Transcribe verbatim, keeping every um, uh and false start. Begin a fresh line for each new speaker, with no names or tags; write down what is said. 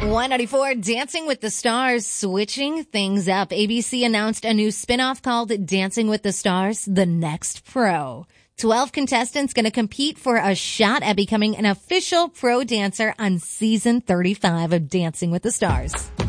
one ninety-four Dancing with the Stars, switching things up. A B C announced a new spinoff called Dancing with the Stars, The Next Pro. twelve contestants going to compete for a shot at becoming an official pro dancer on season thirty-five of Dancing with the Stars.